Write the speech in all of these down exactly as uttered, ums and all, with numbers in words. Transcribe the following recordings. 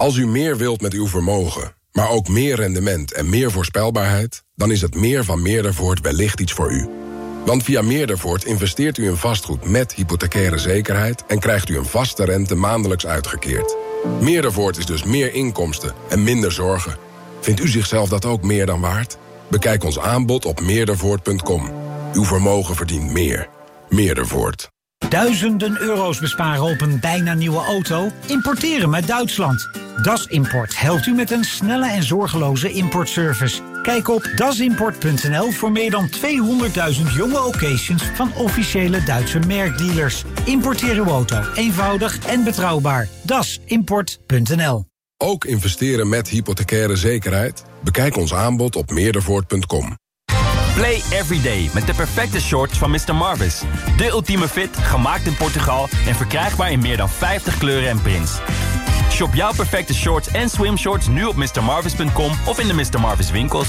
Als u meer wilt met uw vermogen, maar ook meer rendement en meer voorspelbaarheid, dan is het meer van Meerdervoort wellicht iets voor u. Want via Meerdervoort investeert u in vastgoed met hypothecaire zekerheid en krijgt u een vaste rente maandelijks uitgekeerd. Meerdervoort is dus meer inkomsten en minder zorgen. Vindt u zichzelf dat ook meer dan waard? Bekijk ons aanbod op meerdervoort punt com. Uw vermogen verdient meer. Meerdervoort. Duizenden euro's besparen op een bijna nieuwe auto? Importeren met Duitsland. Das Import helpt u met een snelle en zorgeloze importservice. Kijk op dasimport punt n l voor meer dan tweehonderdduizend jonge occasions van officiële Duitse merkdealers. Importeer uw auto eenvoudig en betrouwbaar. dasimport punt n l. Ook investeren met hypothecaire zekerheid? Bekijk ons aanbod op meerdervoort punt com. Play everyday met de perfecte shorts van mister Marvis. De ultieme fit, gemaakt in Portugal en verkrijgbaar in meer dan vijftig kleuren en prints. Shop jouw perfecte shorts en swimshorts nu op mister marvis punt com of in de mister Marvis winkels.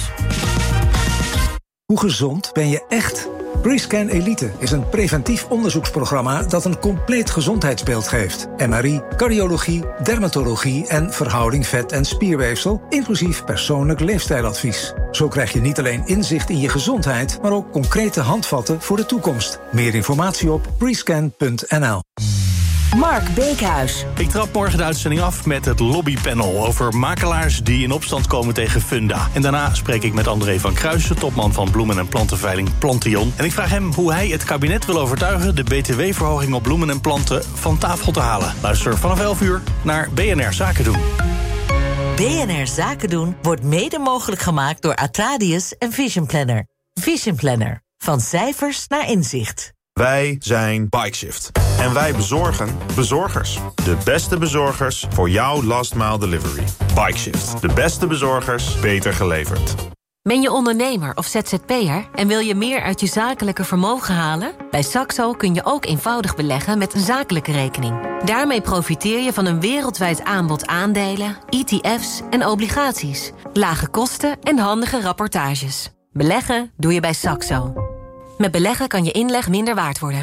Hoe gezond ben je echt? Prescan Elite is een preventief onderzoeksprogramma dat een compleet gezondheidsbeeld geeft. M R I, cardiologie, dermatologie en verhouding vet- en spierweefsel, inclusief persoonlijk leefstijladvies. Zo krijg je niet alleen inzicht in je gezondheid, maar ook concrete handvatten voor de toekomst. Meer informatie op prescan punt n l. Mark Beekhuis. Ik trap morgen de uitzending af met het lobbypanel over makelaars die in opstand komen tegen Funda. En daarna spreek ik met André van Kruijsen, topman van bloemen- en plantenveiling Plantion. En ik vraag hem hoe hij het kabinet wil overtuigen de B T W-verhoging op bloemen en planten van tafel te halen. Luister vanaf elf uur naar B N R Zaken doen. B N R Zaken doen wordt mede mogelijk gemaakt door Atradius en Vision Planner. Vision Planner. Van cijfers naar inzicht. Wij zijn Bikeshift. En wij bezorgen bezorgers. De beste bezorgers voor jouw last mile delivery. Bikeshift. De beste bezorgers, beter geleverd. Ben je ondernemer of Z Z P'er en wil je meer uit je zakelijke vermogen halen? Bij Saxo kun je ook eenvoudig beleggen met een zakelijke rekening. Daarmee profiteer je van een wereldwijd aanbod aandelen, E T F's en obligaties. Lage kosten en handige rapportages. Beleggen doe je bij Saxo. Met beleggen kan je inleg minder waard worden.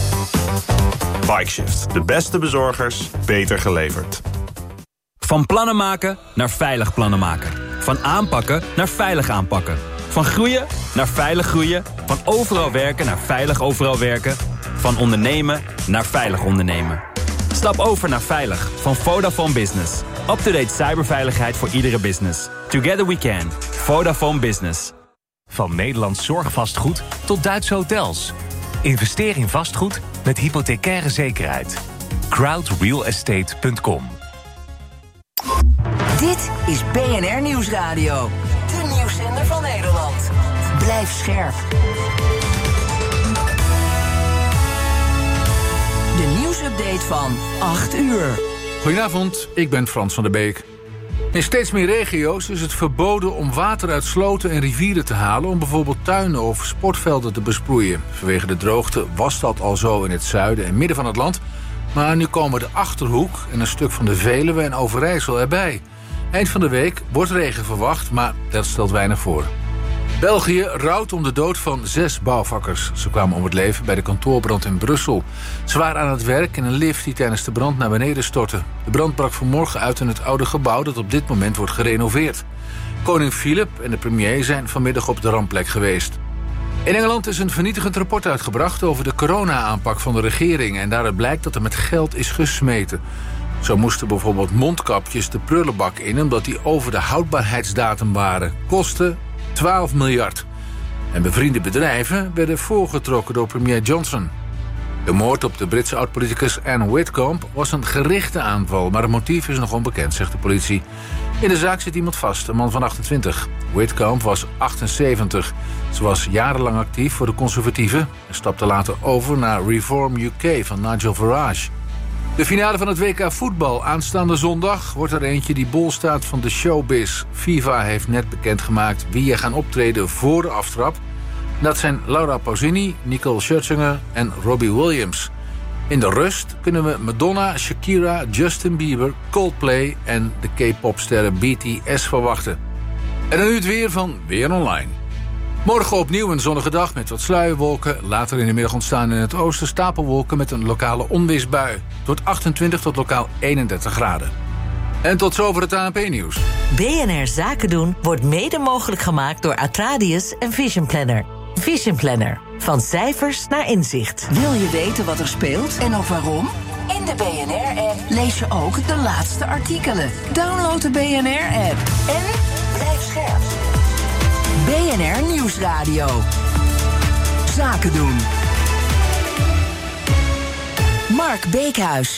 Bikeshift. De beste bezorgers, beter geleverd. Van plannen maken naar veilig plannen maken. Van aanpakken naar veilig aanpakken. Van groeien naar veilig groeien. Van overal werken naar veilig overal werken. Van ondernemen naar veilig ondernemen. Stap over naar veilig van Vodafone Business. Up-to-date cyberveiligheid voor iedere business. Together we can. Vodafone Business. Van Nederlands zorgvastgoed tot Duitse hotels. Investeer in vastgoed met hypothecaire zekerheid. crowd real estate punt com. Dit is B N R Nieuwsradio. De nieuwszender van Nederland. Blijf scherp. De nieuwsupdate van acht uur. Goedenavond, ik ben Frans van der Beek. In steeds meer regio's is het verboden om water uit sloten en rivieren te halen om bijvoorbeeld tuinen of sportvelden te besproeien. Vanwege de droogte was dat al zo in het zuiden en midden van het land. Maar nu komen de Achterhoek en een stuk van de Veluwe en Overijssel erbij. Eind van de week wordt regen verwacht, maar dat stelt weinig voor. België rouwt om de dood van zes bouwvakkers. Ze kwamen om het leven bij de kantoorbrand in Brussel. Ze waren aan het werk in een lift die tijdens de brand naar beneden stortte. De brand brak vanmorgen uit in het oude gebouw dat op dit moment wordt gerenoveerd. Koning Filip en de premier zijn vanmiddag op de rampplek geweest. In Engeland is een vernietigend rapport uitgebracht over de corona-aanpak van de regering. En daaruit blijkt dat er met geld is gesmeten. Zo moesten bijvoorbeeld mondkapjes de prullenbak in omdat die over de houdbaarheidsdatum waren. Kosten twaalf miljard. En bevriende bedrijven werden voorgetrokken door premier Johnson. De moord op de Britse oud-politicus Anne Whitcomb was een gerichte aanval, maar het motief is nog onbekend, zegt de politie. In de zaak zit iemand vast, een man van achtentwintig. Whitcomb was achtenzeventig. Ze was jarenlang actief voor de conservatieven en stapte later over naar Reform U K van Nigel Farage. De finale van het W K voetbal aanstaande zondag wordt er eentje die bol staat van de showbiz. FIFA heeft net bekendgemaakt wie er gaan optreden voor de aftrap. Dat zijn Laura Pausini, Nicole Scherzinger en Robbie Williams. In de rust kunnen we Madonna, Shakira, Justin Bieber, Coldplay en de K-popsterren B T S verwachten. En dan nu het weer van Weer Online. Morgen opnieuw een zonnige dag met wat sluierwolken. Later in de middag ontstaan in het oosten stapelwolken met een lokale onweersbui. Het wordt achtentwintig tot lokaal eenendertig graden. En tot zover het A N P-nieuws. B N R Zaken doen wordt mede mogelijk gemaakt door Atradius en Vision Planner. Vision Planner. Van cijfers naar inzicht. Wil je weten wat er speelt en ook waarom? In de B N R-app lees je ook de laatste artikelen. Download de B N R-app en blijf scherp. B N R Nieuwsradio. Zaken doen. Mark Beekhuis.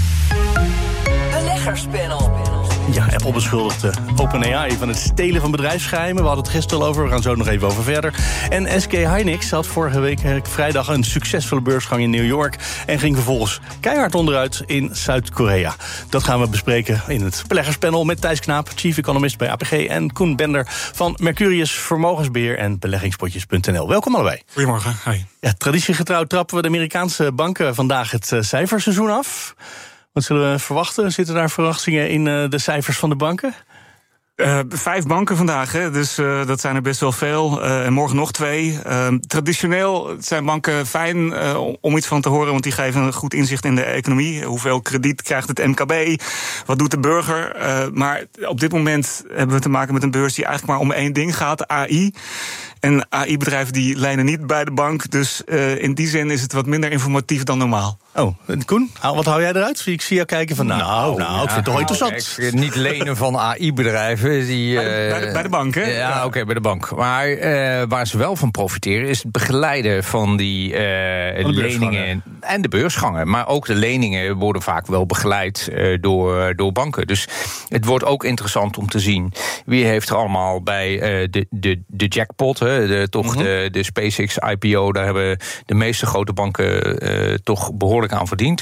Beleggerspanel. Ja, Apple beschuldigt uh, OpenAI van het stelen van bedrijfsgeheimen. We hadden het gisteren al over, we gaan zo nog even over verder. En S K Hynix had vorige week uh, vrijdag een succesvolle beursgang in New York... en ging vervolgens keihard onderuit in Zuid-Korea. Dat gaan we bespreken in het beleggerspanel met Thijs Knaap, chief economist bij A P G... en Koen Bender van Mercurius Vermogensbeheer en beleggingspotjes punt n l. Welkom allebei. Goedemorgen. Hi. Ja, traditiegetrouw trappen we de Amerikaanse banken vandaag het uh, cijferseizoen af. Wat zullen we verwachten? Zitten daar verwachtingen in uh, de cijfers van de banken? Uh, vijf banken vandaag, hè? Dus uh, dat zijn er best wel veel. Uh, en morgen nog twee. Uh, traditioneel zijn banken fijn uh, om iets van te horen... want die geven een goed inzicht in de economie. Hoeveel krediet krijgt het M K B? Wat doet de burger? Uh, maar op dit moment hebben we te maken met een beurs... die eigenlijk maar om één ding gaat, A I... En A I-bedrijven die lenen niet bij de bank. Dus uh, in die zin is het wat minder informatief dan normaal. Oh, en Koen, wat hou jij eruit? Ik zie jou kijken van, nou, nou, nou ja, ik vind het toch nou, interessant. Kijk, niet lenen van A I-bedrijven. Die, uh, bij, bij, de, bij de bank, hè? Ja, ja. oké, okay, bij de bank. Maar uh, waar ze wel van profiteren is het begeleiden van die uh, van leningen en de beursgangen. Maar ook de leningen worden vaak wel begeleid uh, door, door banken. Dus het wordt ook interessant om te zien wie heeft er allemaal bij uh, de, de, de jackpot... De, toch mm-hmm. de, de SpaceX I P O, daar hebben de meeste grote banken uh, toch behoorlijk aan verdiend.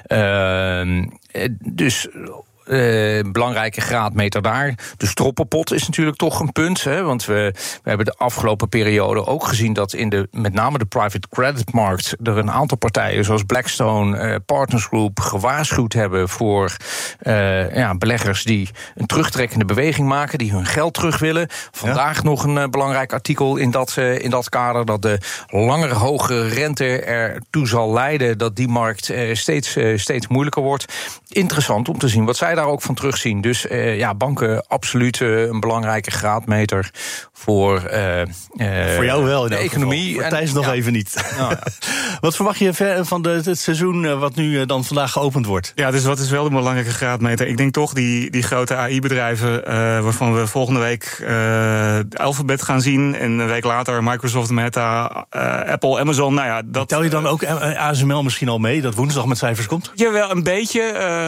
Uh, dus... Uh, belangrijke graadmeter daar. De stroppenpot is natuurlijk toch een punt. Hè, want we, we hebben de afgelopen periode ook gezien... dat in de, met name de private creditmarkt... er een aantal partijen zoals Blackstone, uh, Partners Group... gewaarschuwd hebben voor uh, ja, beleggers die een terugtrekkende beweging maken... die hun geld terug willen. Vandaag ja. nog een uh, belangrijk artikel in dat, uh, in dat kader... dat de langere, hogere rente ertoe zal leiden... dat die markt uh, steeds, uh, steeds moeilijker wordt. Interessant om te zien wat zij daar ook van terugzien. Dus uh, ja, banken absoluut uh, een belangrijke graadmeter voor, uh, uh, voor jou wel in de economie. En Thijs nog ja. even niet. Nou, ja. Wat verwacht je van de, het seizoen uh, wat nu uh, dan vandaag geopend wordt? Ja, dus wat is wel de belangrijke graadmeter? Ik denk toch die, die grote A I-bedrijven... Uh, waarvan we volgende week uh, Alphabet gaan zien... en een week later Microsoft, Meta, uh, Apple, Amazon. Nou ja, dat, tel je dan ook A S M L misschien al mee... dat woensdag met cijfers komt? Jawel, een beetje.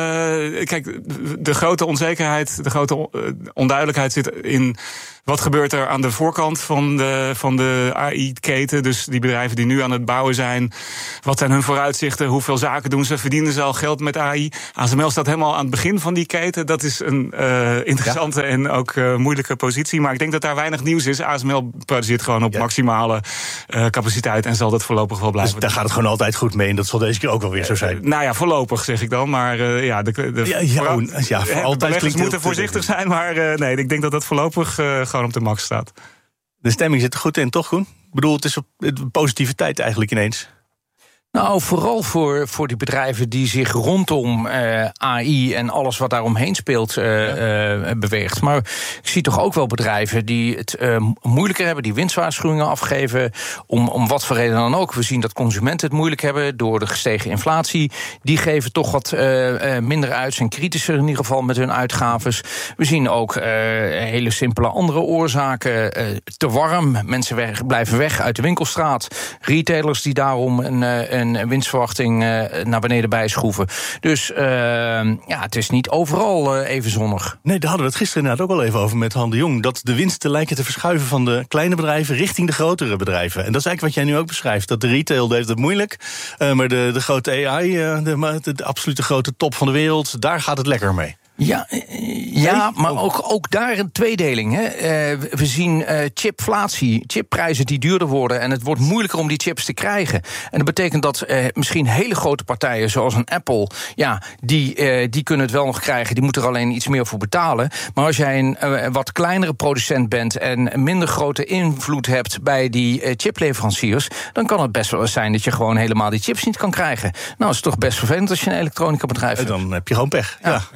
Uh, kijk, de grote onzekerheid, de grote onduidelijkheid zit in... wat gebeurt er aan de voorkant van de, van de A I-keten? Dus die bedrijven die nu aan het bouwen zijn. Wat zijn hun vooruitzichten? Hoeveel zaken doen ze? Verdienen ze al geld met A I? A S M L staat helemaal aan het begin van die keten. Dat is een uh, interessante ja. en ook uh, moeilijke positie. Maar ik denk dat daar weinig nieuws is. A S M L zit gewoon op ja. maximale uh, capaciteit... en zal dat voorlopig wel blijven. Dus daar gaat het gewoon altijd goed mee. En dat zal deze keer ook wel weer zo zijn. Uh, nou ja, voorlopig zeg ik dan. Maar uh, ja, de, de, ja, ja, vooral, ja, voor altijd beleggers moeten voorzichtig zijn. Maar uh, nee, ik denk dat dat voorlopig uh, gewoon op de max staat. De stemming zit er goed in, toch, Koen? Ik bedoel, het is een positiviteit eigenlijk ineens. Nou, vooral voor, voor die bedrijven die zich rondom uh, A I en alles wat daaromheen speelt uh, ja. uh, beweegt. Maar ik zie toch ook wel bedrijven die het uh, moeilijker hebben, die winstwaarschuwingen afgeven, om, om wat voor reden dan ook. We zien dat consumenten het moeilijk hebben door de gestegen inflatie. Die geven toch wat uh, uh, minder uit, zijn kritischer in ieder geval met hun uitgaves. We zien ook uh, hele simpele andere oorzaken. Uh, te warm, mensen weg, blijven weg uit de winkelstraat. Retailers die daarom een... Uh, een winstverwachting uh, naar beneden bijschroeven. Dus uh, ja, het is niet overal uh, even zonnig. Nee, daar hadden we het gisteren inderdaad ook al even over met Han de Jong. Dat de winsten lijken te verschuiven van de kleine bedrijven richting de grotere bedrijven. En dat is eigenlijk wat jij nu ook beschrijft. Dat de retail heeft het moeilijk. Uh, maar de, de grote A I, uh, de, de, de absolute grote top van de wereld, daar gaat het lekker mee. Ja, ja, maar ook, ook daar een tweedeling. Hè. Uh, we zien uh, chipflatie, chipprijzen die duurder worden... en het wordt moeilijker om die chips te krijgen. En dat betekent dat uh, misschien hele grote partijen zoals een Apple... ja, die, uh, die kunnen het wel nog krijgen, die moeten er alleen iets meer voor betalen. Maar als jij een uh, wat kleinere producent bent... en minder grote invloed hebt bij die uh, chipleveranciers... dan kan het best wel eens zijn dat je gewoon helemaal die chips niet kan krijgen. Nou, dat is toch best vervelend als je een elektronica bedrijf hebt. En dan heb je gewoon pech. Ja. Ja. Ja. En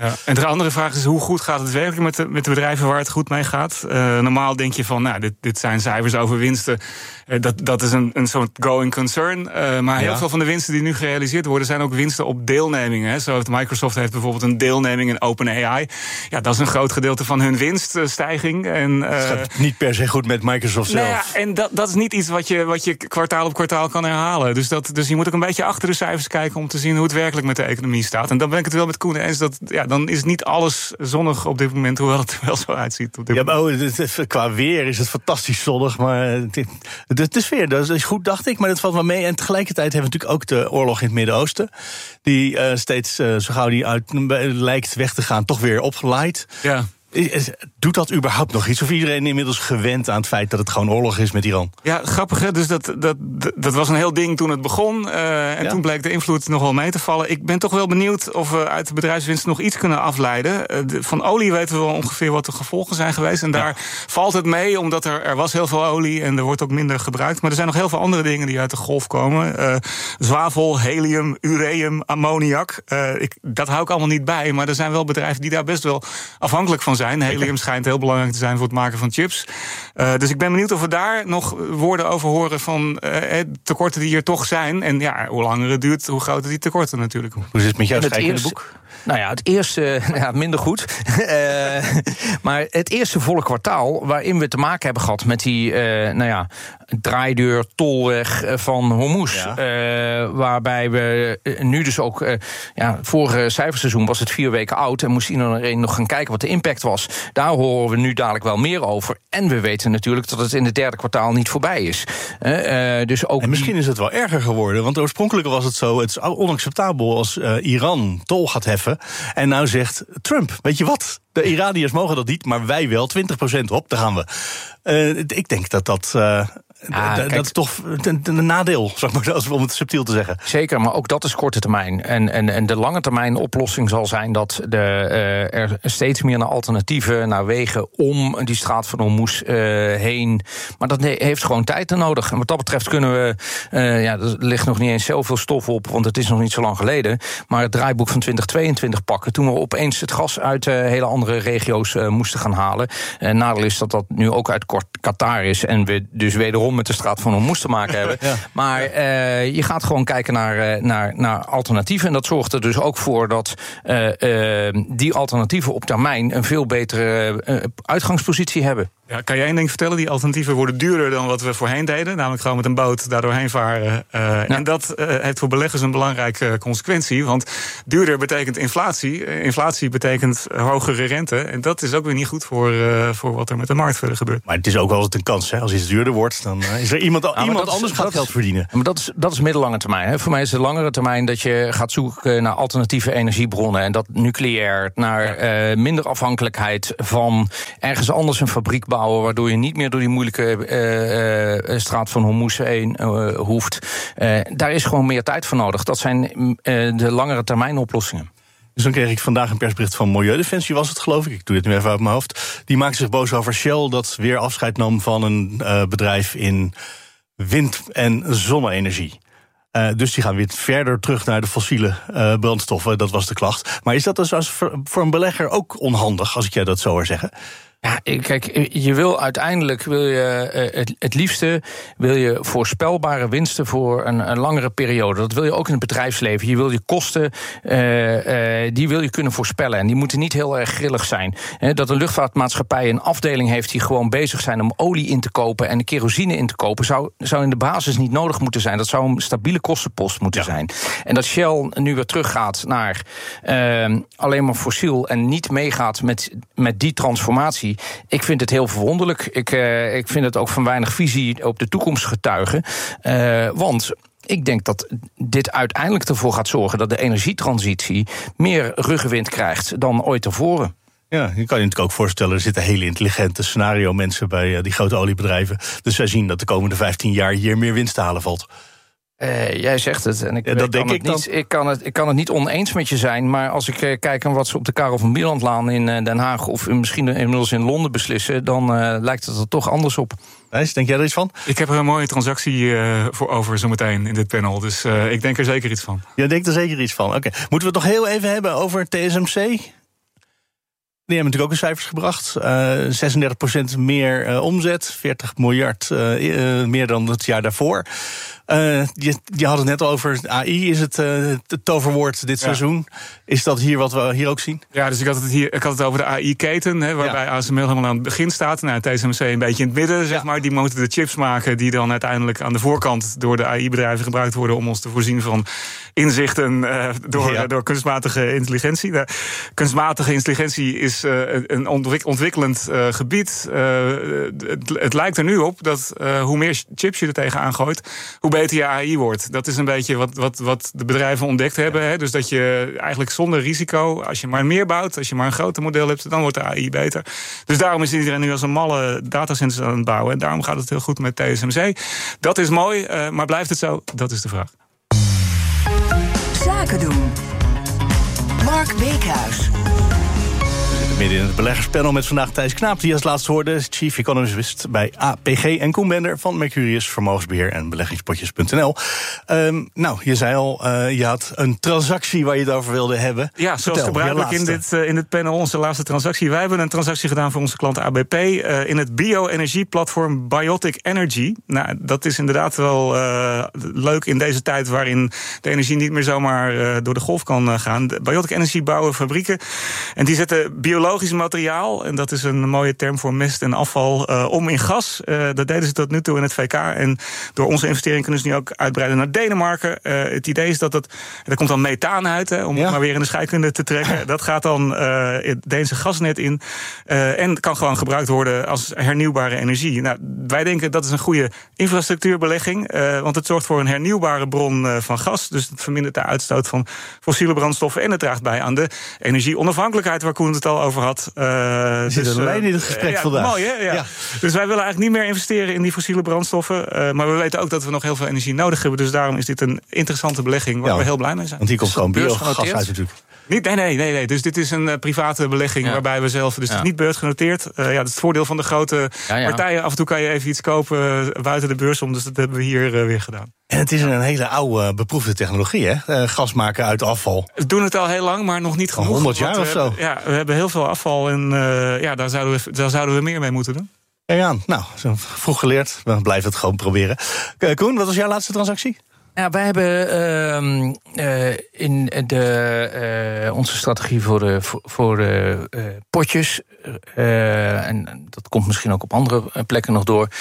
andere vraag is, hoe goed gaat het werkelijk met de, met de bedrijven waar het goed mee gaat? Uh, normaal denk je van, nou, dit, dit zijn cijfers over winsten. Uh, dat, dat is een, een soort going concern. Uh, maar heel ja. veel van de winsten die nu gerealiseerd worden, zijn ook winsten op deelnemingen. Hè. Zo heeft Microsoft heeft bijvoorbeeld een deelneming in OpenAI. Ja, dat is een groot gedeelte van hun winststijging. En, uh, het gaat niet per se goed met Microsoft zelf. Nou ja, en dat, dat is niet iets wat je, wat je kwartaal op kwartaal kan herhalen. Dus, dat, dus je moet ook een beetje achter de cijfers kijken om te zien hoe het werkelijk met de economie staat. En dan ben ik het wel met Koen eens dat, ja, dan is niet alles zonnig op dit moment, hoewel het er wel zo uitziet. Op dit ja, maar oh, het, het, qua weer is het fantastisch zonnig, maar het, het is weer, dat is goed, dacht ik, maar dat valt wel mee. En tegelijkertijd hebben we natuurlijk ook de oorlog in het Midden-Oosten, die uh, steeds, uh, zo gauw die uit lijkt weg te gaan, toch weer opgeleid. Ja. Doet dat überhaupt nog iets? Of iedereen inmiddels gewend aan het feit dat het gewoon oorlog is met Iran? Ja, grappig hè. Dus dat, dat, dat was een heel ding toen het begon. Uh, en ja. toen bleek de invloed nog wel mee te vallen. Ik ben toch wel benieuwd of we uit de bedrijfswinst nog iets kunnen afleiden. Uh, de, van olie weten we wel ongeveer wat de gevolgen zijn geweest. En daar ja. valt het mee, omdat er, er was heel veel olie en er wordt ook minder gebruikt. Maar er zijn nog heel veel andere dingen die uit de golf komen. Uh, zwavel, helium, ureum, ammoniak. Uh, ik, dat hou ik allemaal niet bij. Maar er zijn wel bedrijven die daar best wel afhankelijk van zijn. Helium schijnt heel belangrijk te zijn voor het maken van chips. Uh, dus ik ben benieuwd of we daar nog woorden over horen van uh, tekorten die er toch zijn. En ja, hoe langer het duurt, hoe groter die tekorten natuurlijk. Hoe zit het met jouw schrijvende boek? Nou ja, het eerste, ja, minder goed. uh, maar het eerste volle kwartaal waarin we te maken hebben gehad met die, uh, nou ja, draaideur, tolweg van Hormuz. Ja. Uh, waarbij we nu dus ook, uh, ja, het vorige cijferseizoen was het vier weken oud en moest iedereen nog gaan kijken wat de impact was. Daar horen we nu dadelijk wel meer over. En we weten natuurlijk dat het in het derde kwartaal niet voorbij is. Uh, uh, dus ook en misschien die... is het wel erger geworden, want oorspronkelijk was het zo, het is onacceptabel als uh, Iran tol gaat heffen. En nou zegt Trump, weet je wat? De Iraniërs mogen dat niet, maar wij wel. twintig procent op, daar gaan we. Uh, ik denk dat dat... Uh, Ah, d- kijk, dat is toch een, een nadeel, zeg maar, om het subtiel te zeggen. Zeker, maar ook dat is korte termijn. En, en, en de lange termijn oplossing zal zijn dat de, uh, er steeds meer naar alternatieven, naar wegen om die straat van Hormuz uh, heen. Maar dat heeft gewoon tijd nodig. En wat dat betreft kunnen we, uh, ja, er ligt nog niet eens zoveel stof op, want het is nog niet zo lang geleden. Maar het draaiboek van twintig tweeëntwintig pakken, toen we opeens het gas uit uh, hele andere regio's uh, moesten gaan halen. En nadeel is dat dat nu ook uit Qatar is en we dus wederom met de straat van Hormuz te maken hebben. Ja. Maar uh, je gaat gewoon kijken naar, uh, naar, naar alternatieven. En dat zorgt er dus ook voor dat uh, uh, die alternatieven op termijn een veel betere uh, uitgangspositie hebben. Ja, kan jij één ding vertellen? Die alternatieven worden duurder dan wat we voorheen deden. Namelijk gewoon met een boot daar doorheen varen. Uh, ja. En dat uh, heeft voor beleggers een belangrijke uh, consequentie. Want duurder betekent inflatie. Uh, inflatie betekent hogere rente. En dat is ook weer niet goed voor, uh, voor wat er met de markt verder gebeurt. Maar het is ook wel altijd een kans. Hè? Als iets duurder wordt, dan uh, is er iemand, ja, iemand is, anders gaat is, geld verdienen. Maar dat is, dat is middellange termijn. Hè? Voor mij is de langere termijn dat je gaat zoeken naar alternatieve energiebronnen. En dat nucleair, naar ja. uh, minder afhankelijkheid van ergens anders een fabriek bouwen, waardoor je niet meer door die moeilijke uh, uh, straat van Hormuz heen uh, hoeft. Uh, daar is gewoon meer tijd voor nodig. Dat zijn uh, de langere termijn oplossingen. Dus dan kreeg ik vandaag een persbericht van Milieudefensie, was het geloof ik. Ik doe dit nu even uit mijn hoofd. Die maakte zich boos over Shell, dat weer afscheid nam van een uh, bedrijf in wind- en zonne-energie. Uh, dus die gaan weer verder terug naar de fossiele uh, brandstoffen. Dat was de klacht. Maar is dat dus als voor een belegger ook onhandig, als ik jij dat zo hoor zeggen? Ja, kijk, je wil uiteindelijk, wil je het, het liefste wil je voorspelbare winsten voor een, een langere periode. Dat wil je ook in het bedrijfsleven. Je wil je kosten, uh, uh, die wil je kunnen voorspellen. En die moeten niet heel erg grillig zijn. He, dat een luchtvaartmaatschappij een afdeling heeft die gewoon bezig zijn om olie in te kopen en kerosine in te kopen, zou, zou in de basis niet nodig moeten zijn. Dat zou een stabiele kostenpost moeten ja. zijn. En dat Shell nu weer teruggaat naar uh, alleen maar fossiel en niet meegaat met, met die transformatie. Ik vind het heel verwonderlijk. Ik, uh, ik vind het ook van weinig visie op de toekomst getuigen. Uh, want ik denk dat dit uiteindelijk ervoor gaat zorgen dat de energietransitie meer ruggenwind krijgt dan ooit tevoren. Ja, je kan je natuurlijk ook voorstellen, er zitten hele intelligente scenario mensen bij uh, die grote oliebedrijven. Dus zij zien dat de komende vijftien jaar hier meer winst te halen valt. Uh, jij zegt het en ik, ja, dat ik, kan denk het ik, niet, ik, kan het, ik kan het niet oneens met je zijn, maar als ik uh, kijk naar wat ze op de Karel van Bielandlaan in uh, Den Haag of misschien inmiddels in Londen beslissen, dan uh, lijkt het er toch anders op. Thijs, denk jij er iets van? Ik heb er een mooie transactie uh, voor over zometeen in dit panel, dus uh, ik denk er zeker iets van. Jij denkt er zeker iets van, oké. Okay. Moeten we het nog heel even hebben over T S M C? Die hebben natuurlijk ook een cijfers gebracht. Uh, zesendertig procent meer uh, omzet, veertig miljard uh, uh, meer dan het jaar daarvoor. Uh, je, je had het net over A I, is het, uh, het toverwoord dit ja. seizoen. Is dat hier wat we hier ook zien? Ja, dus ik had het, hier, ik had het over de A I-keten, hè, waarbij ja. A S M L helemaal aan het begin staat. Nou, T S M C een beetje in het midden, zeg ja. maar. Die moeten de chips maken die dan uiteindelijk aan de voorkant door de A I-bedrijven gebruikt worden om ons te voorzien van inzichten uh, door, ja. door kunstmatige intelligentie. De kunstmatige intelligentie is uh, een ontwik- ontwikkelend uh, gebied. Uh, het, het lijkt er nu op dat uh, hoe meer chips je er tegenaan gooit, hoe beter je A I wordt. Dat is een beetje wat, wat, wat de bedrijven ontdekt hebben. Hè? Dus dat je eigenlijk zonder risico, als je maar meer bouwt, als je maar een groter model hebt, dan wordt de A I beter. Dus daarom is iedereen nu als een malle datacenters aan het bouwen. En daarom gaat het heel goed met T S M C. Dat is mooi, uh, maar blijft het zo? Dat is de vraag. Zaken doen. Mark Beekhuis. Midden in het beleggerspanel met vandaag Thijs Knaap, die als laatste hoorde, Chief Economist bij A P G, en Koen Bender van Mercurius Vermogensbeheer en beleggingspotjes punt n l. Um, nou, je zei al, uh, je had een transactie waar je het over wilde hebben. Ja, zoals Vertel, gebruikelijk in dit, uh, in dit panel, onze laatste transactie. Wij hebben een transactie gedaan voor onze klant A B P uh, in het bio-energieplatform Biotic Energy. Nou, dat is inderdaad wel uh, leuk in deze tijd waarin de energie niet meer zomaar uh, door de golf kan uh, gaan. De Biotic Energy bouwen fabrieken en die zetten biologisch materiaal, en dat is een mooie term voor mest en afval, uh, om in gas. Uh, dat deden ze tot nu toe in het V K. En door onze investering kunnen ze nu ook uitbreiden naar Denemarken. Uh, het idee is dat het, er komt dan methaan uit, hè, om ja. het maar weer in de scheikunde te trekken. Dat gaat dan uh, het Deense gasnet in. Uh, en kan gewoon gebruikt worden als hernieuwbare energie. Nou, wij denken dat is een goede infrastructuurbelegging. Uh, want het zorgt voor een hernieuwbare bron uh, van gas. Dus het vermindert de uitstoot van fossiele brandstoffen. En het draagt bij aan de energieonafhankelijkheid waar Koen het al over had. Uh, er zit dus, een lijn in het gesprek uh, ja, vandaag. Mooi, hè? Ja. Ja. Dus wij willen eigenlijk niet meer investeren in die fossiele brandstoffen. Uh, maar we weten ook dat we nog heel veel energie nodig hebben. Dus daarom is dit een interessante belegging waar ja, we heel blij mee zijn. Want hier komt gewoon biogas uit natuurlijk. Niet, nee, nee, nee, nee. Dus dit is een uh, private belegging ja. waarbij we zelf... Dus ja. het is niet beursgenoteerd. Uh, ja, dat is het voordeel van de grote ja, ja. partijen. Af en toe kan je even iets kopen uh, buiten de beurs om. Dus dat hebben we hier uh, weer gedaan. En het is een hele oude, beproefde technologie, hè? Uh, gas maken uit afval. We doen het al heel lang, maar nog niet genoeg. Al honderd jaar of zo. Hebben, ja, we hebben heel veel afval en uh, ja, daar, zouden we, daar zouden we meer mee moeten doen. Kijk aan. Nou, zo vroeg geleerd. We blijven het gewoon proberen. Uh, Koen, wat was jouw laatste transactie? Ja, wij hebben uh, uh, in de, uh, onze strategie voor, uh, voor, voor uh, uh, potjes... Uh, en dat komt misschien ook op andere plekken nog door...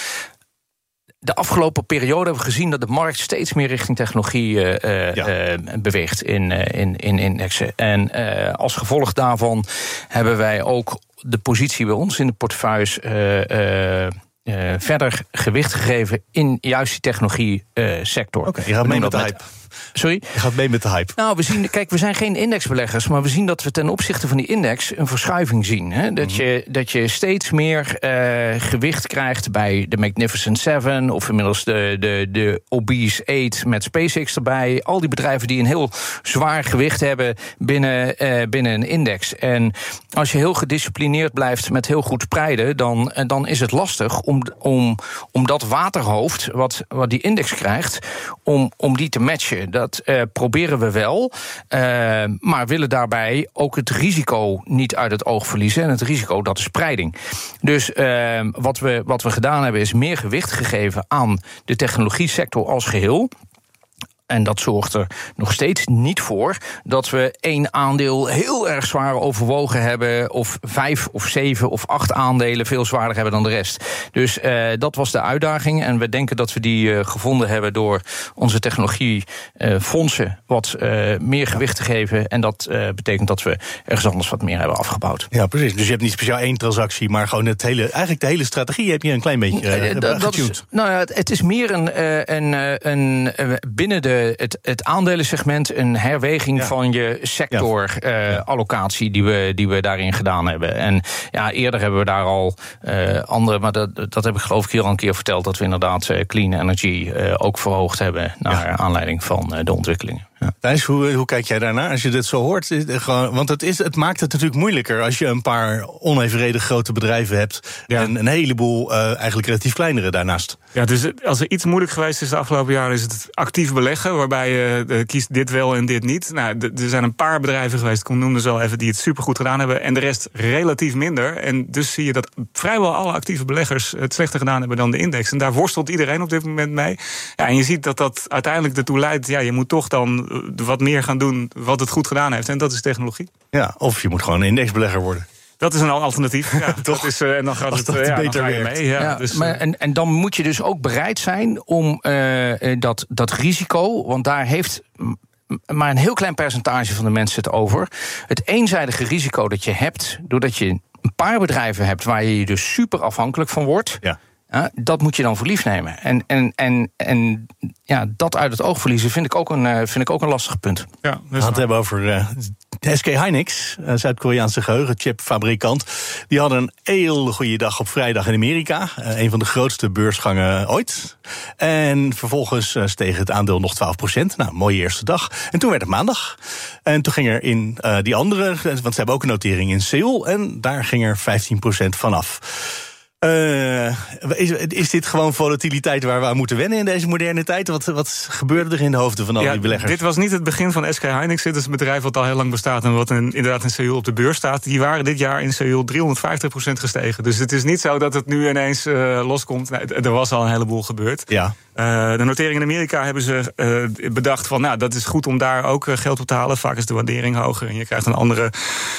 De afgelopen periode hebben we gezien dat de markt steeds meer richting technologie uh, ja. uh, beweegt in, uh, in, in indexen. En uh, als gevolg daarvan hebben wij ook de positie bij ons in de portefeuilles uh, uh, uh, verder gewicht gegeven in juist die technologie uh, sector. Oké, je gaat mee met de hype. Sorry? Je gaat mee met de hype. Nou, we zien, kijk, we zijn geen indexbeleggers, maar we zien dat we ten opzichte van die index een verschuiving zien. Hè? Dat, mm-hmm. je, dat je steeds meer uh, gewicht krijgt bij de Magnificent Seven of inmiddels de, de, de Obese Eight met SpaceX erbij. Al die bedrijven die een heel zwaar gewicht hebben binnen, uh, binnen een index. En als je heel gedisciplineerd blijft met heel goed spreiden, dan, uh, dan is het lastig om, om, om dat waterhoofd wat, wat die index krijgt, om, om die te matchen. Dat uh, proberen we wel, uh, maar willen daarbij ook het risico niet uit het oog verliezen. En het risico, dat is spreiding. Dus uh, wat, we, wat we gedaan hebben, is meer gewicht gegeven aan de technologie sector als geheel. En dat zorgt er nog steeds niet voor dat we één aandeel heel erg zwaar overwogen hebben, of vijf of zeven of acht aandelen veel zwaarder hebben dan de rest. Dus uh, dat was de uitdaging. En we denken dat we die uh, gevonden hebben door onze technologiefondsen uh, wat uh, meer gewicht te geven. En dat uh, betekent dat we ergens anders wat meer hebben afgebouwd. Ja, precies. Dus je hebt niet speciaal één transactie, maar gewoon het hele, eigenlijk de hele strategie heb je een klein beetje uh, dat is, nou ja, het, het is meer een, uh, een, een, een binnen de Het, het aandelensegment een herweging ja. van je sectorallocatie uh, ja. die, we, die we daarin gedaan hebben. En ja, eerder hebben we daar al uh, andere, maar dat, dat heb ik geloof ik hier al een keer verteld, dat we inderdaad uh, clean energy uh, ook verhoogd hebben naar ja. aanleiding van uh, de ontwikkelingen. Ja. Thijs, hoe, hoe kijk jij daarnaar als je dit zo hoort? Gewoon, want het, is, het maakt het natuurlijk moeilijker als je een paar onevenredig grote bedrijven hebt. Ja. En een heleboel uh, eigenlijk relatief kleinere daarnaast. Ja, dus als er iets moeilijk geweest is de afgelopen jaren, is het actief beleggen, waarbij je uh, kiest dit wel en dit niet. Nou, d- er zijn een paar bedrijven geweest, ik noemde ze al even, die het supergoed gedaan hebben, en de rest relatief minder. En dus zie je dat vrijwel alle actieve beleggers het slechter gedaan hebben dan de index. En daar worstelt iedereen op dit moment mee. Ja, en je ziet dat dat uiteindelijk ertoe leidt, ja, je moet toch dan wat meer gaan doen wat het goed gedaan heeft. En dat is technologie. Ja, of je moet gewoon een indexbelegger worden. Dat is een alternatief. Ja, toch? Dat is, uh, en dan gaat Als het dat uh, ja, beter dan ga je mee. Ja, Ja, dus, maar, en, en dan moet je dus ook bereid zijn om uh, dat, dat risico, want daar heeft maar een heel klein percentage van de mensen het over. Het eenzijdige risico dat je hebt, doordat je een paar bedrijven hebt waar je je dus super afhankelijk van wordt. Ja. Ja, dat moet je dan voor lief nemen. En, en, en, en ja, dat uit het oog verliezen vind ik ook een, vind ik ook een lastig punt. Ja, we gaan het hebben over uh, S K Hynix, uh, Zuid-Koreaanse geheugenchipfabrikant. Die hadden een hele goede dag op vrijdag in Amerika. Uh, een van de grootste beursgangen ooit. En vervolgens uh, steeg het aandeel nog twaalf procent. Nou, mooie eerste dag. En toen werd het maandag. En toen ging er in uh, die andere, want ze hebben ook een notering in Seoul. En daar ging er vijftien procent vanaf. Uh, is, is dit gewoon volatiliteit waar we aan moeten wennen in deze moderne tijd? Wat, wat gebeurde er in de hoofden van al ja, die beleggers? Dit was niet het begin van S K Hynix. Dit is een bedrijf wat al heel lang bestaat en wat in, inderdaad in Seoul op de beurs staat. Die waren dit jaar in Seoul driehonderdvijftig procent gestegen. Dus het is niet zo dat het nu ineens uh, loskomt. Nee, er was al een heleboel gebeurd. Ja. Uh, de notering in Amerika hebben ze uh, bedacht van, nou, dat is goed om daar ook uh, geld op te halen. Vaak is de waardering hoger en je krijgt een andere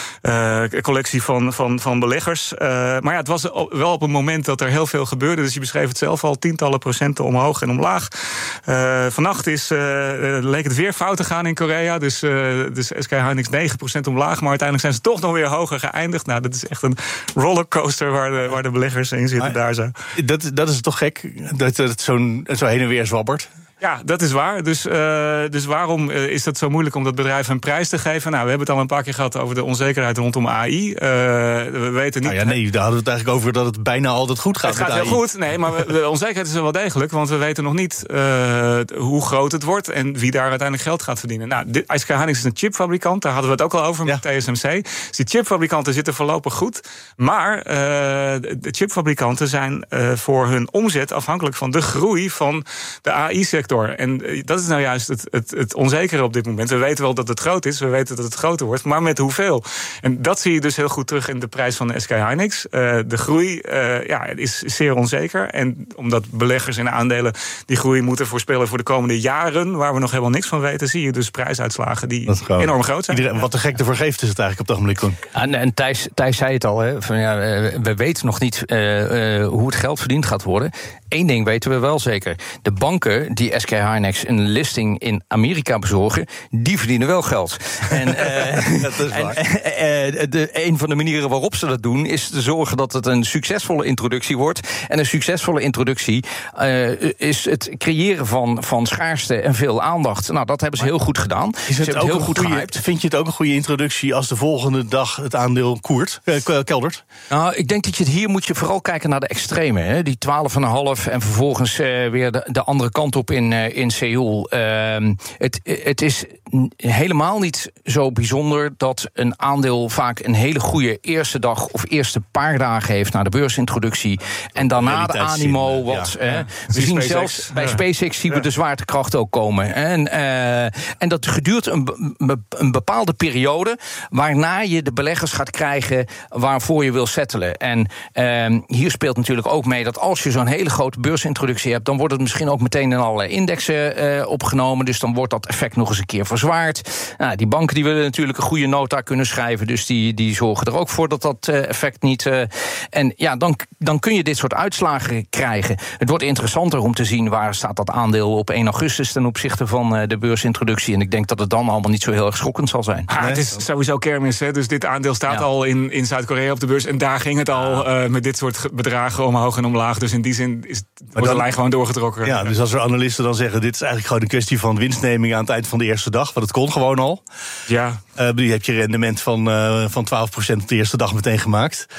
uh, collectie van, van, van beleggers. Uh, maar ja, het was wel op een moment dat er heel veel gebeurde. Dus je beschreef het zelf al, tientallen procenten omhoog en omlaag. Uh, vannacht is, uh, leek het weer fout te gaan in Korea. Dus, uh, dus S K Hynix negen procent omlaag. Maar uiteindelijk zijn ze toch nog weer hoger geëindigd. Nou, dat is echt een rollercoaster waar de, waar de beleggers in zitten maar, daar zo. Dat, dat is toch gek, dat het zo'n, zo heen en weer zwabbert? Ja, dat is waar. Dus, uh, dus waarom uh, is het zo moeilijk om dat bedrijf een prijs te geven? Nou, we hebben het al een paar keer gehad over de onzekerheid rondom A I. Uh, we weten niet. Nou ja, nee, daar hadden we het eigenlijk over dat het bijna altijd goed gaat. Het gaat heel goed, nee, maar we, de onzekerheid is er wel degelijk, want we weten nog niet uh, hoe groot het wordt en wie daar uiteindelijk geld gaat verdienen. Nou, dit, S K Hynix is een chipfabrikant, daar hadden we het ook al over met ja. T S M C. Dus die chipfabrikanten zitten voorlopig goed, maar uh, de chipfabrikanten zijn uh, voor hun omzet afhankelijk van de groei van de A I-sector. En dat is nou juist het, het, het onzekere op dit moment. We weten wel dat het groot is, we weten dat het groter wordt, maar met hoeveel? En dat zie je dus heel goed terug in de prijs van de S K Hynix. Uh, de groei uh, ja, is zeer onzeker. En omdat beleggers in aandelen die groei moeten voorspellen voor de komende jaren, waar we nog helemaal niks van weten, zie je dus prijsuitslagen die enorm groot zijn. Iedereen, wat de gek ervoor geeft is het eigenlijk op het ogenblik. En, en Thijs, Thijs zei het al, hè, van, ja, we weten nog niet uh, uh, hoe het geld verdiend gaat worden. Eén ding weten we wel zeker. De banken die S K Hynix een listing in Amerika bezorgen, die verdienen wel geld. En, uh, dat is waar. En, uh, de, een van de manieren waarop ze dat doen is te zorgen dat het een succesvolle introductie wordt. En een succesvolle introductie uh, is het creëren van, van schaarste en veel aandacht. Nou, dat hebben ze heel goed gedaan. Is het ze ook heel een goed goeie, gehyped. Vind je het ook een goede introductie als de volgende dag het aandeel koert, uh, keldert? Nou, ik denk dat je het hier moet je vooral kijken naar de extreme. Hè? Die twaalf komma vijf en vervolgens uh, weer de, de andere kant op in, uh, in Seoul. Uh, het, het is helemaal niet zo bijzonder dat een aandeel vaak een hele goede eerste dag of eerste paar dagen heeft na de beursintroductie. En daarna de animo wat. Ja, uh, ja. We zien zelfs bij SpaceX zien we ja. de zwaartekracht ook komen. En, uh, en dat gedurende een, een bepaalde periode waarna je de beleggers gaat krijgen waarvoor je wil settelen. En uh, hier speelt natuurlijk ook mee dat als je zo'n hele grote beursintroductie hebt, dan wordt het misschien ook meteen in allerlei indexen uh, opgenomen. Dus dan wordt dat effect nog eens een keer verzwaard. Nou, die banken die willen natuurlijk een goede nota kunnen schrijven, dus die, die zorgen er ook voor dat dat uh, effect niet. Uh, en ja, dan, dan kun je dit soort uitslagen krijgen. Het wordt interessanter om te zien waar staat dat aandeel op één augustus ten opzichte van uh, de beursintroductie. En ik denk dat het dan allemaal niet zo heel erg schokkend zal zijn. Ah, het is sowieso kermis, hè? Dus dit aandeel staat ja. al in, in Zuid-Korea op de beurs. En daar ging het al uh, met dit soort bedragen omhoog en omlaag. Dus in die zin is, wordt de lijn gewoon doorgetrokken. Ja, dus als er analisten dan zeggen, dit is eigenlijk gewoon een kwestie van winstneming aan het eind van de eerste dag, want het kon gewoon al. Ja. Uh, die heb je rendement van, uh, van twaalf procent op de eerste dag meteen gemaakt.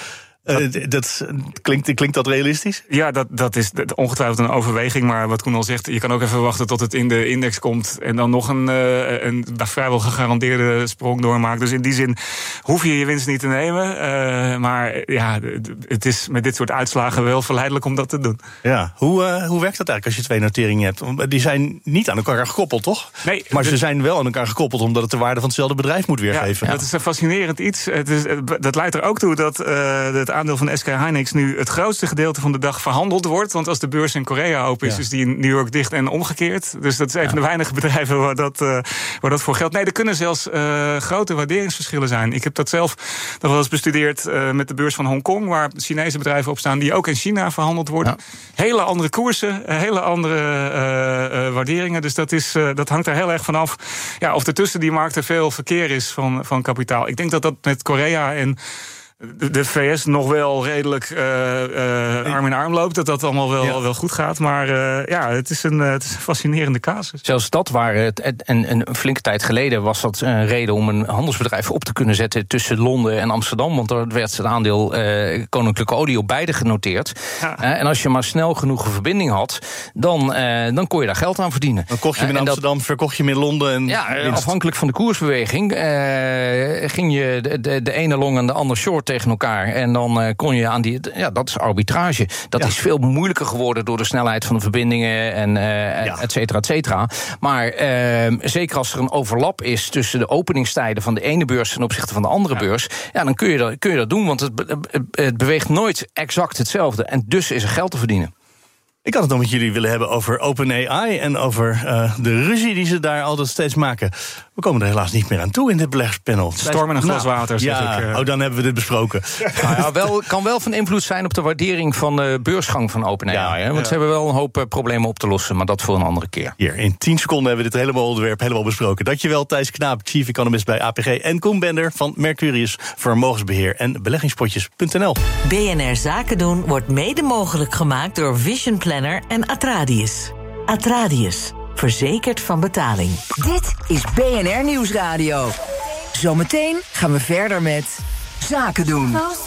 Uh, dat, klinkt, klinkt dat realistisch? Ja, dat, dat is ongetwijfeld een overweging. Maar wat Koen al zegt, je kan ook even wachten tot het in de index komt en dan nog een, uh, een vrijwel gegarandeerde sprong doormaakt. Dus in die zin hoef je je winst niet te nemen. Uh, maar ja, het is met dit soort uitslagen wel verleidelijk om dat te doen. Ja, hoe, uh, hoe werkt dat eigenlijk als je twee noteringen hebt? Die zijn niet aan elkaar gekoppeld, toch? Nee. Maar ze de, zijn wel aan elkaar gekoppeld omdat het de waarde van hetzelfde bedrijf moet weergeven. Ja, dat is een fascinerend iets. Het is, dat leidt er ook toe dat uh, het aandeel van S K Hynix nu het grootste gedeelte van de dag verhandeld wordt. Want als de beurs in Korea open is, ja. is die in New York dicht en omgekeerd. Dus dat is een van ja. de weinige bedrijven waar dat, uh, waar dat voor geldt. Nee, er kunnen zelfs uh, grote waarderingsverschillen zijn. Ik heb dat zelf nog wel eens bestudeerd uh, met de beurs van Hongkong, waar Chinese bedrijven op staan die ook in China verhandeld worden. Ja. Hele andere koersen, hele andere uh, uh, waarderingen. Dus dat, is, uh, dat hangt er heel erg vanaf. Ja, of er tussen die markten veel verkeer is van, van kapitaal. Ik denk dat dat met Korea en de V S nog wel redelijk uh, uh, arm in arm loopt. Dat dat allemaal wel, ja. wel goed gaat. Maar uh, ja, het is, een, uh, het is een fascinerende casus. Zelfs dat waren het, en een flinke tijd geleden was dat een reden om een handelsbedrijf op te kunnen zetten tussen Londen en Amsterdam. Want er werd het aandeel uh, Koninklijke Olie op beide genoteerd. Ja. Uh, en als je maar snel genoeg een verbinding had, dan, uh, dan kon je daar geld aan verdienen. Dan kocht je hem in uh, Amsterdam, dat, verkocht je hem in Londen. En ja, uh, afhankelijk van de koersbeweging uh, ging je de, de, de ene long en de andere short tegen elkaar. En dan uh, kon je aan die... Ja, dat is arbitrage. Dat ja. is veel moeilijker geworden door de snelheid van de verbindingen en uh, ja. et cetera, et cetera. Maar uh, zeker als er een overlap is tussen de openingstijden van de ene beurs ten opzichte van de andere ja. beurs, ja, dan kun je, dat, kun je dat doen, want het, het beweegt nooit exact hetzelfde. En dus is er geld te verdienen. Ik had het nog met jullie willen hebben over OpenAI en over uh, de ruzie die ze daar altijd steeds maken. We komen er helaas niet meer aan toe in dit beleggerspanel. Storm en een glas nou, water, zeg ja, ik. Uh... Oh, dan hebben we dit besproken. Nou ja, wel, kan wel van invloed zijn op de waardering van de beursgang van OpenAI. Ja, hè? Want ja. ze hebben wel een hoop uh, problemen op te lossen, maar dat voor een andere keer. Hier, in tien seconden hebben we dit hele onderwerp helemaal besproken. Dankjewel, Thijs Knaap, Chief Economist bij A P G. En Koen Bender van Mercurius Vermogensbeheer en beleggingspotjes punt n l. B N R Zaken doen wordt mede mogelijk gemaakt door Vision Planner en Atradius. Atradius. Verzekerd van betaling. Dit is B N R Nieuwsradio. Zometeen gaan we verder met Zaken doen.